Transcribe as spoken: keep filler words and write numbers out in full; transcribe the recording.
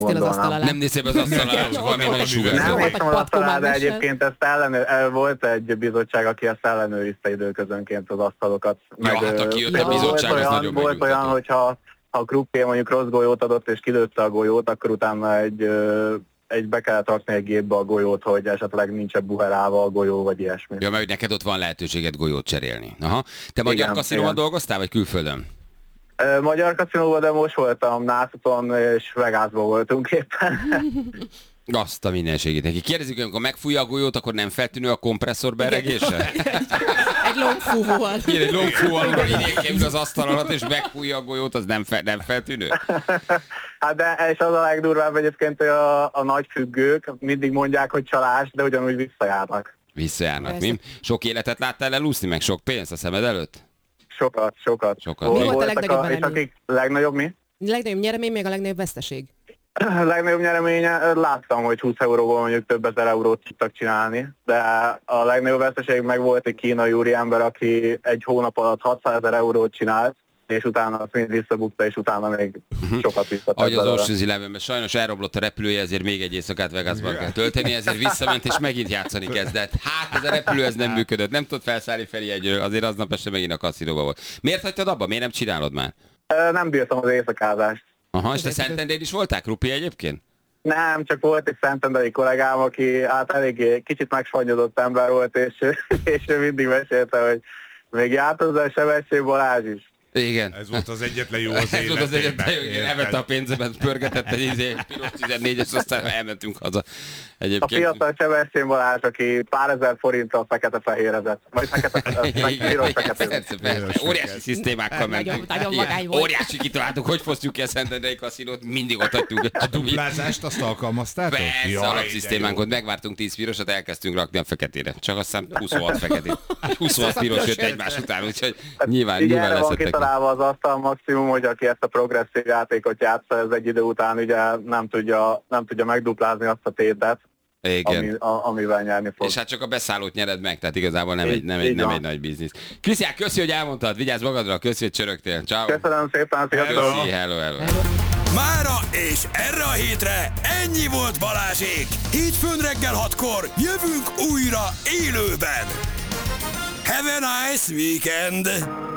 az asztal alá. Nem néztél az asztal alá, és valami nagyon sugárzó. Nem néztem az asztal alá, de egyébként ezt ellenőr, volt egy bizottság, aki ezt ellenőrizte időközönként az asztalokat. Meg, ja, hát aki jött a bizottság, az nagyon megnyugtató. Volt olyan, hogyha ha a kruppier mondjuk rossz golyót adott, és kilőtte a golyót, akkor utána egy, egy be kellett rakni egy gépbe a golyót, hogy esetleg nincs buherálva a golyó, vagy ilyesmi. Ja, mert neked ott van lehetőséget golyót cserélni. Aha. Te magyar kaszinóban dolgoztál, vagy külföldön? Magyar kaszinóban, de most voltam Nászuton, és Vegasban voltunk éppen. Azt a mindenségét neki. Kérdezik, hogy amikor megfújja a golyót, akkor nem feltűnő a kompresszor beregése? Egy longfúvóval. Igen, egy longfúvóval, amikor idén az asztal alatt, és megfújja a golyót, az nem, fe, nem feltűnő? Hát de és az a legdurvább egyébként, hogy a, a nagy függők mindig mondják, hogy csalás, de ugyanúgy visszajárnak. Visszajárnak, mi? Sok életet láttál elúszni, meg sok pénzt a szemed előtt? Sokat, sokat. Sokat. Mi volt a legnagyobb a, és akik legnagyobb mi? Legnagyobb nyeremény, még a legnagyobb veszteség. A legnagyobb nyereménye, láttam, hogy húsz euróból mondjuk több ezer eurót tudtak csinálni, de a legnagyobb veszteség meg volt egy kínai úriember, aki egy hónap alatt hatszázezer eurót csinált, és utána azt mind visszabukta, és utána még sokat visszatett. Ahogy az Ocean's Elevenben sajnos elromlott a repülője, ezért még egy éjszakát Vegasban kell tölteni, ezért visszament, és megint játszani kezdett. Hát ez a repülő ez nem működött, nem tudott felszállni felé egyről, azért aznap este megint a kaszinóban volt. Miért hagytad abba? Miért nem csinálod már? Nem bírtam az éjszakázást. Aha, és te Szentendrén is voltál, Krupi, egyébként? Nem, csak volt egy szentendrei kollégám, aki hát eléggé kicsit megsvannyodott ember volt, és, és ő mindig mesélte, hogy még járt hozzá a Sebesség Balázs is. Igen. Ez volt az egyetlen jó az Ez volt az egyetlen jó, igen, elvette a pénzemet, pörgetett egy izé, piros tizennégyes, aztán elmentünk haza. Egyébként... A fiatal Sebesség Balázs, aki pár ezer forinttal fekete-fehérezett. Vagy fekete-piros-fekete. Óriási szisztémákkal mentünk. Nagyon magány volt. Óriási kitaláltuk, hogy fosztjuk ki a Szentendrei kaszinót, mindig ott hagytuk. A duplázást azt alkalmaztátok? Persze, alapszisztémánkot megvártunk tíz pirosat, elkezdtünk rakni a feketére. Csak aztán huszonhat feketét. huszonhat piros jött egymás után, úgyhogy nyilván, nyilván leszettek. Találva az asztal maximum, hogy aki ezt a progresszív játékot játsza, ez egy idő után ugye nem tudja, nem tudja megduplázni azt a tétet, ami, a, amivel nyerni fog. És hát csak a beszállót nyered meg, tehát igazából nem, egy, nem, egy, nem egy nagy biznisz. Krisztián, köszi, hogy elmondtad, vigyázz magadra, köszi, hogy csörögtél. Ciao. Köszönöm szépen, sziasztok! Köszi, hello, hello. Mára és erre a hétre ennyi volt Balázsék. Hétfőn reggel hatkor jövünk újra élőben. Have a nice weekend!